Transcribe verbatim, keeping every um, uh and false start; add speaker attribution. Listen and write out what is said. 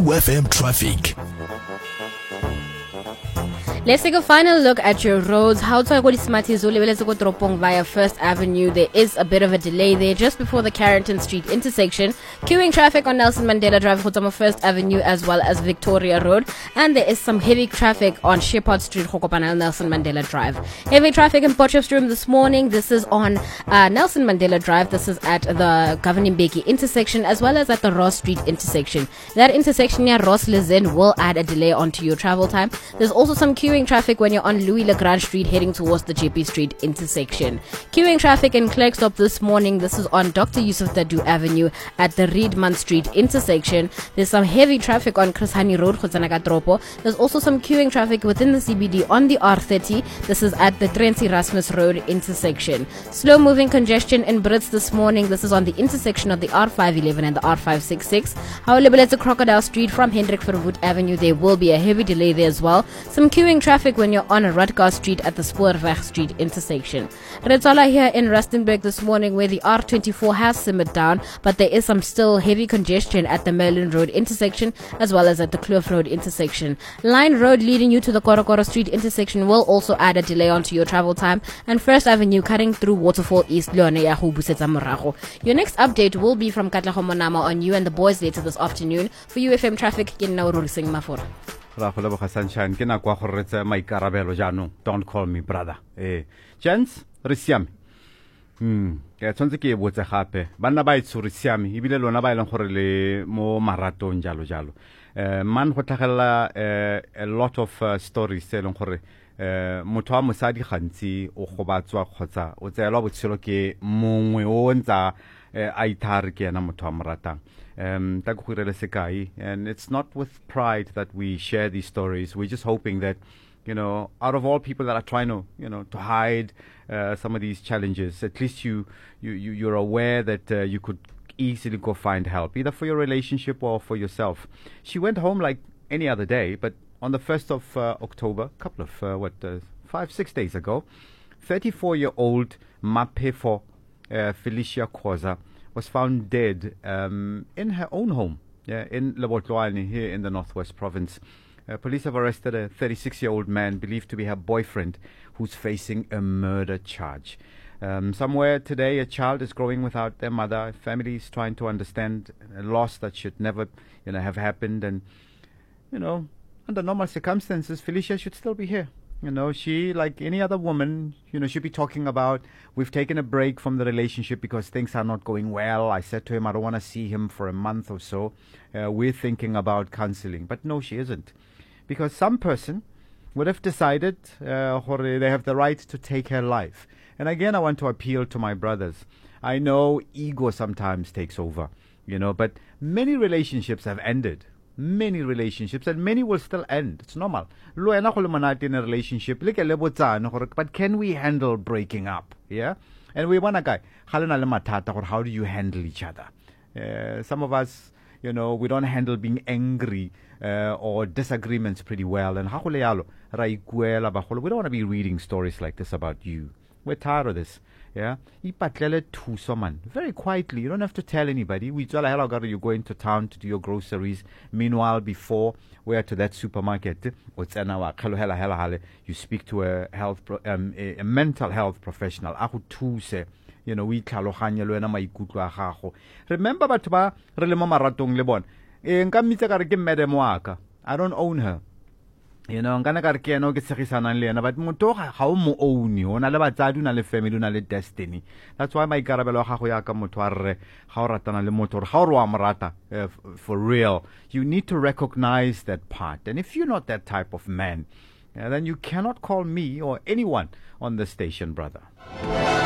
Speaker 1: U F M traffic.
Speaker 2: Let's take a final look at your roads. How to go Tropong via First Avenue. There is a bit of a delay there just before the Carrington Street intersection. Queuing traffic on Nelson Mandela Drive, Khotama First Avenue, as well as Victoria Road. And there is some heavy traffic on Shepherd Street, Hokopanal, Nelson Mandela Drive. Heavy traffic in Potchefstroom this morning. This is on uh, Nelson Mandela Drive. This is at the Governor Mbeki intersection, as well as at the Ross Street intersection. That intersection near Ross Lezen will add a delay onto your travel time. There's also some queuing traffic when you're on Louis Legrand Street heading towards the J P Street intersection. Queuing traffic in Klerksdorp this morning. This is on Doctor Yusuf Dadu Avenue at the Riedman Street intersection. There's some heavy traffic on Chris Hani Road, Khotsanaga-Tropo. There's also some queuing traffic within the C B D on the R thirty. This is at the Trency Rasmus Road intersection. Slow moving congestion in Brits this morning. This is on the intersection of the R five eleven and the R five sixty-six. However, at the Crocodile Street from Hendrik Verwoerd Avenue, there will be a heavy delay there as well. Some queuing traffic when you're on Rutgers Street at the Spoorweg Street intersection. Retsala here in Rustenburg this morning, where the R twenty-four has simmered down, but there is some still heavy congestion at the Merlin Road intersection as well as at the Kloof Road intersection. Line Road leading you to the Korokoro Street intersection will also add a delay onto your travel time, and First Avenue cutting through Waterfall East, Leone ya go busetsa morago. Your next update will be from Katlego Monama on You and the Boys later this afternoon. For U F M traffic, ke nna Roriseng Mafora.
Speaker 3: Sunshine, don't call me brother. Eh, gents, Risiam. Hmm, ke tshwantse ke botse gape. Bana ba itse Risiam, ibile lona ba ileng gore le mo maratong jalo jalo. Eh, man go tlhagella a lot of uh, stories tse leng gore eh motho wa mosadi gantsi o gobatswa khotsa o tseelwa botshelo ke mongwe o ntsa a ithare ke ena motho wa moratang. Um, and it's not with pride that we share these stories. We're just hoping that, you know, out of all people that are trying to, you know, to hide uh, some of these challenges, at least you, you, you you're aware that uh, you could easily go find help, either for your relationship or for yourself. She went home like any other day, but on the first of uh, October, a couple of, uh, what, uh, five, six days ago, thirty-four-year-old Mapefo uh, Felicia Khoza was found dead um, in her own home, yeah, in Lebotloane here in the Northwest Province. Uh, police have arrested a thirty-six-year-old man believed to be her boyfriend, who's facing a murder charge. Um, somewhere today, a child is growing without their mother. Families trying to understand a loss that should never, you know, have happened. And, you know, under normal circumstances, Felicia should still be here. You know, she, like any other woman, you know, should be talking about, we've taken a break from the relationship because things are not going well. I said to him, I don't want to see him for a month or so. Uh, we're thinking about counseling. But no, she isn't. Because some person would have decided uh, they have the right to take her life. And again, I want to appeal to my brothers. I know ego sometimes takes over, you know, but many relationships have ended. Many relationships, and many will still end. It's normal. In a relationship, but can we handle breaking up? Yeah, and we want a guy. How do you handle each other? Uh, some of us, you know, we don't handle being angry uh, or disagreements pretty well. And we don't want to be reading stories like this about you. We're tired of this. Yeah, to someone very quietly. You don't have to tell anybody. We tell you go into town to do your groceries. Meanwhile, before we're to that supermarket, you speak to a health, pro, um, a, a mental health professional. You know, we remember, but I don't own her. You know, ngana ka re ke ena o ke tshegisanang le ena, but motho ga o mo own o na le batsadi o na le family o na le destiny. That's why my ikarabelo ga go ya ka motho a re ga o ratana le motho ga o re wa morata for real, you need to recognize that part. And if you're not that type of man, yeah, then you cannot call me or anyone on the station brother.